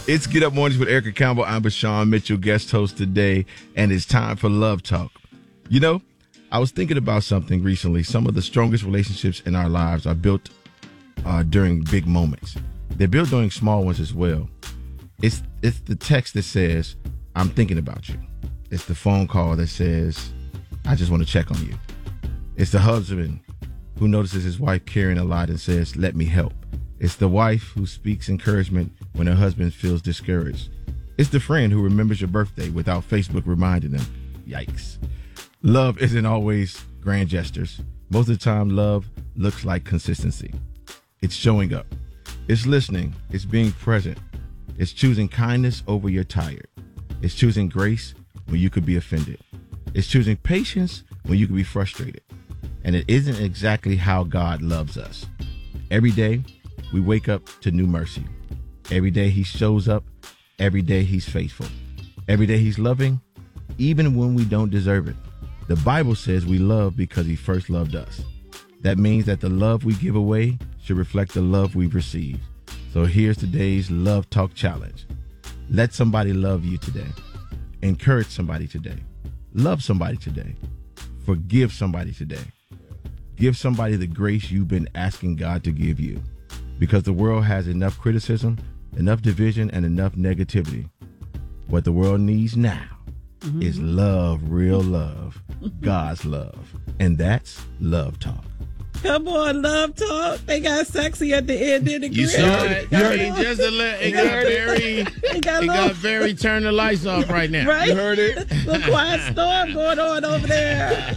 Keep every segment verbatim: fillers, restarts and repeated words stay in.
It's Get Up Mornings with Erica Campbell. I'm Bashawn Mitchell, guest host today, and it's time for Love Talk. You know, I was thinking about something recently. Some of the strongest relationships in our lives are built uh, during big moments. They're built during small ones as well. It's it's the text that says, I'm thinking about you. It's the phone call that says, I just want to check on you. It's the husband who notices his wife carrying a lot and says, let me help. It's the wife who speaks encouragement when her husband feels discouraged. It's the friend who remembers your birthday without Facebook reminding them. Yikes. Love isn't always grand gestures. Most of the time, love looks like consistency. It's showing up. It's listening. It's being present. It's choosing kindness over your tired. It's choosing grace when you could be offended. It's choosing patience when you could be frustrated. And it isn't exactly how God loves us. Every day, we wake up to new mercy. Every day he shows up. Every day he's faithful. Every day he's loving, even when we don't deserve it. The Bible says we love because he first loved us. That means that the love we give away should reflect the love we've received. So here's today's Love Talk Challenge. Let somebody love you today. Encourage somebody today. Love somebody today. Forgive somebody today. Give somebody the grace you've been asking God to give you. Because the world has enough criticism, enough division, and enough negativity. What the world needs now mm-hmm. is love, real love, God's love. And that's Love Talk. Come on, Love Talk. They got sexy at the end, didn't it? You saw it. I mean, just a little, it got very, it got, it got very, turn the lights off right now. Right? You heard it? Little quiet storm going on over there.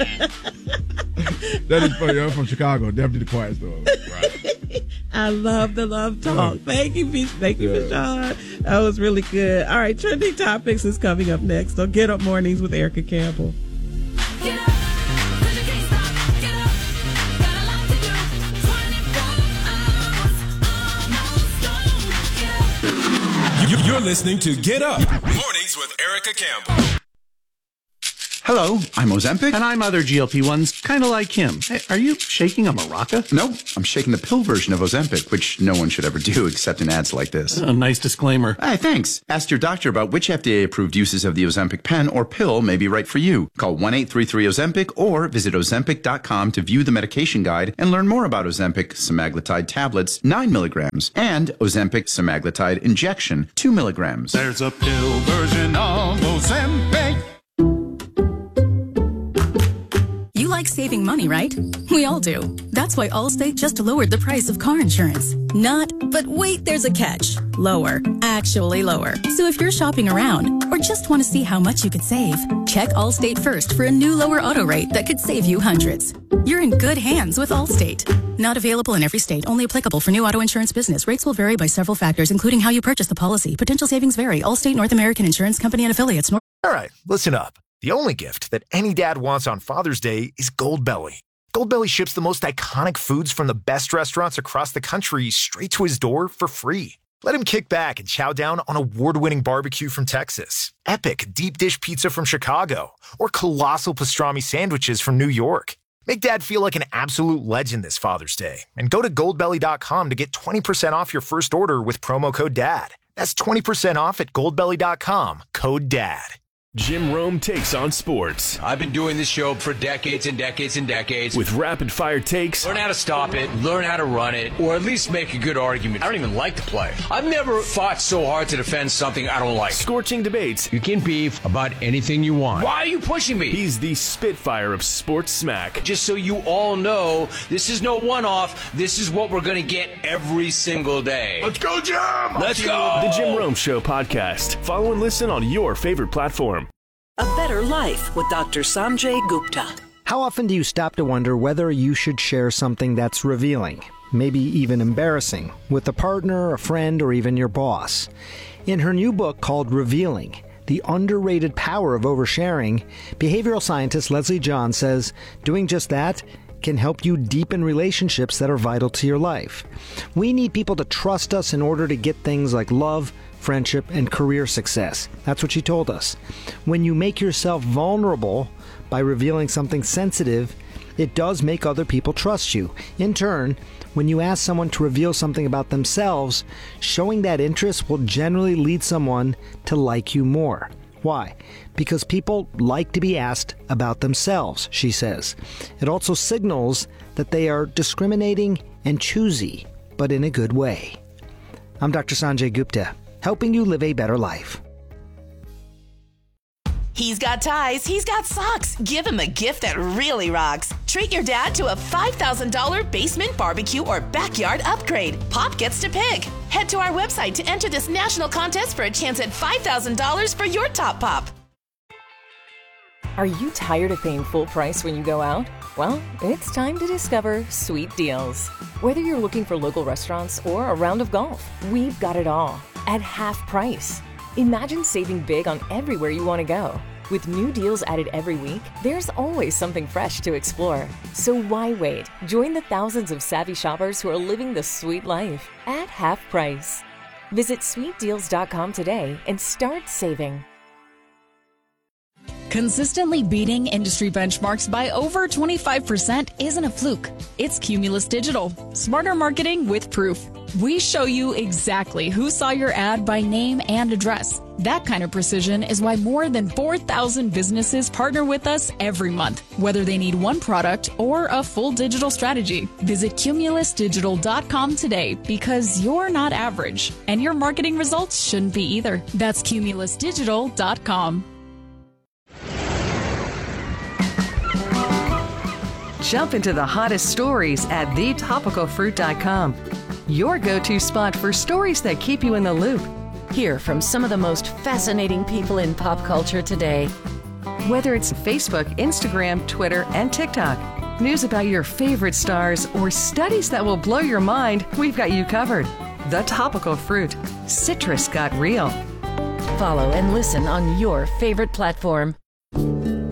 That is funny. I'm from Chicago. Definitely the quiet storm. Right. I love the Love Talk. Yeah. Thank you, Beach. Thank you, yeah. Bashawn. That was really good. All right, Trending Topics is coming up next. So Get Up Mornings with Erica Campbell. Get up. You're listening to Get Up Mornings with Erica Campbell. Hello, I'm Ozempic. And I'm other G L P ones, kind of like him. Hey, are you shaking a maraca? No, I'm shaking the pill version of Ozempic, which no one should ever do except in ads like this. A nice disclaimer. Hey, thanks. Ask your doctor about which F D A-approved uses of the Ozempic pen or pill may be right for you. Call one eight three three Ozempic or visit Ozempic dot com to view the medication guide and learn more about Ozempic semaglutide tablets, nine milligrams, and Ozempic semaglutide injection, two milligrams. There's a pill version of Ozempic. You like saving money, right? We all do. That's why Allstate just lowered the price of car insurance. Not, but wait, there's a catch. Lower. Actually lower. So if you're shopping around or just want to see how much you could save, check Allstate first for a new lower auto rate that could save you hundreds. You're in good hands with Allstate. Not available in every state. Only applicable for new auto insurance business. Rates will vary by several factors, including how you purchase the policy. Potential savings vary. Allstate North American Insurance Company and affiliates. Nor- All right, listen up. The only gift that any dad wants on Father's Day is Goldbelly. Goldbelly ships the most iconic foods from the best restaurants across the country straight to his door for free. Let him kick back and chow down on award-winning barbecue from Texas, epic deep dish pizza from Chicago, or colossal pastrami sandwiches from New York. Make Dad feel like an absolute legend this Father's Day and go to goldbelly dot com to get twenty percent off your first order with promo code DAD. That's twenty percent off at goldbelly dot com, code DAD. Jim Rome takes on sports. I've been doing this show for decades and decades and decades. With rapid-fire takes. Learn how to stop it, learn how to run it, or at least make a good argument. I don't even like to play. I've never fought so hard to defend something I don't like. Scorching debates. You can beef about anything you want. Why are you pushing me? He's the Spitfire of sports smack. Just so you all know, this is no one-off. This is what we're going to get every single day. Let's go, Jim! Let's go! The Jim Rome Show podcast. Follow and listen on your favorite platform. A Better Life with Doctor Sanjay Gupta. How often do you stop to wonder whether you should share something that's revealing, maybe even embarrassing, with a partner, a friend, or even your boss? In her new book called Revealing, The Underrated Power of Oversharing, behavioral scientist Leslie John says doing just that can help you deepen relationships that are vital to your life. We need people to trust us in order to get things like love, friendship, and career success. That's what she told us. When you make yourself vulnerable by revealing something sensitive, It does make other people trust you. In turn, when you ask someone to reveal something about themselves, showing that interest will generally lead someone to like you more. Why? Because people like to be asked about themselves, she says. It also signals that they are discriminating and choosy, but in a good way. I'm Doctor Sanjay Gupta, helping you live a better life. He's got ties, he's got socks. Give him a gift that really rocks. Treat your dad to a five thousand dollars basement barbecue or backyard upgrade. Pop gets to pick. Head to our website to enter this national contest for a chance at five thousand dollars for your top pop. Are you tired of paying full price when you go out? Well, it's time to discover Sweet Deals. Whether you're looking for local restaurants or a round of golf, we've got it all at half price. Imagine saving big on everywhere you want to go. With new deals added every week, there's always something fresh to explore. So why wait? Join the thousands of savvy shoppers who are living the sweet life at half price. Visit sweet deals dot com today and start saving. Consistently beating industry benchmarks by over twenty-five percent isn't a fluke. It's Cumulus Digital. Smarter marketing with proof. We show you exactly who saw your ad by name and address. That kind of precision is why more than four thousand businesses partner with us every month, whether they need one product or a full digital strategy. Visit cumulus digital dot com today because you're not average, and your marketing results shouldn't be either. That's cumulus digital dot com. Jump into the hottest stories at the topical fruit dot com. Your go-to spot for stories that keep you in the loop. Hear from some of the most fascinating people in pop culture today. Whether it's Facebook, Instagram, Twitter, and TikTok, news about your favorite stars, or studies that will blow your mind, we've got you covered. The Topical Fruit. Citrus got real. Follow and listen on your favorite platform.